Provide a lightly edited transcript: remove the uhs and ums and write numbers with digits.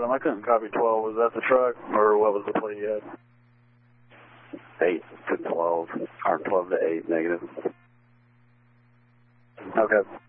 I couldn't copy 12. Was that the truck, or what was the plate you had? 8 to 12, or 12 to 8, negative. Okay.